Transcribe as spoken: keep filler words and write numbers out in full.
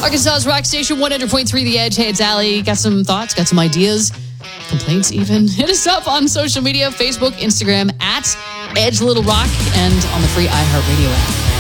Arkansas's Rock Station, one hundred point three The Edge. Hey, it's Allie. Got some thoughts, got some ideas, complaints even. Hit us up on social media, Facebook, Instagram, at Edge Little Rock, and on the free iHeartRadio app.